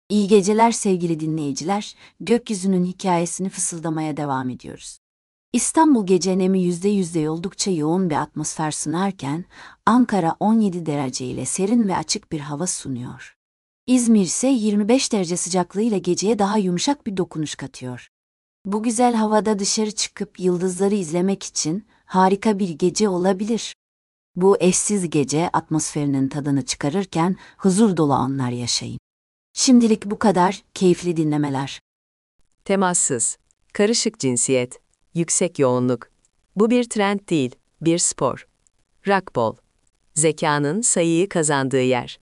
İyi geceler sevgili dinleyiciler, gökyüzünün hikayesini fısıldamaya devam ediyoruz. İstanbul gece nemi %100 oldukça yoğun bir atmosfer sunarken, Ankara 17 derece ile serin ve açık bir hava sunuyor. İzmir ise 25 derece sıcaklığıyla geceye daha yumuşak bir dokunuş katıyor. Bu güzel havada dışarı çıkıp yıldızları izlemek için harika bir gece olabilir. Bu eşsiz gece atmosferinin tadını çıkarırken huzur dolu anlar yaşayın. Şimdilik bu kadar, keyifli dinlemeler. Temassız, karışık cinsiyet, yüksek yoğunluk. Bu bir trend değil, bir spor. Racquetball. Zekanın sayıyı kazandığı yer.